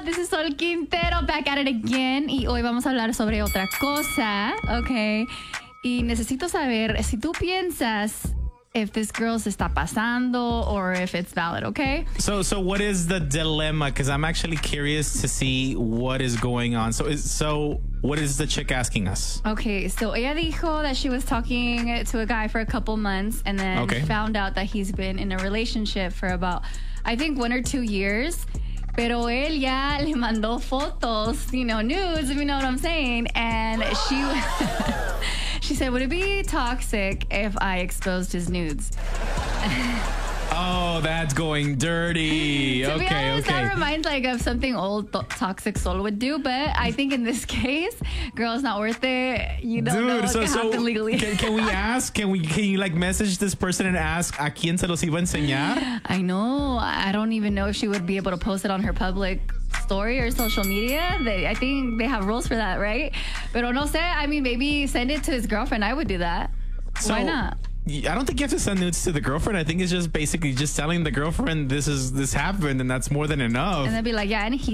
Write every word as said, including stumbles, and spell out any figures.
This is Sol Quintero back at it again y hoy vamos a hablar sobre otra cosa, okay? Y necesito saber si tú piensas if this girl se está pasando or if it's valid, okay? So, so what is the dilemma? Because I'm actually curious to see what is going on. So, is, so what is the chick asking us? Okay, so ella dijo that she was talking to a guy for a couple months and then Okay. found out that he's been in a relationship for about, I think, one or two years. Pero él ya le mandó fotos, you know, nudes, if you know what I'm saying. And she she said, would it be toxic if I exposed his nudes? Oh, that's going dirty. To okay, be honest, okay. that reminds like of something old th- Toxic Sol would do. But I think in this case, girl, it's not worth it. You don't know Dude, what so, can so happen legally. can, can we ask? Can we? Can you like message this person and ask a quién se los iba a enseñar? I know. I don't even know if she would be able to post it on her public story or social media. They, I think they have rules for that, right? Pero no sé. I mean, maybe send it to his girlfriend. I would do that. So, Why not? I don't think you have to send nudes to the girlfriend. I think it's just basically just telling the girlfriend this is this happened and that's more than enough. And they'd be like, yeah, and he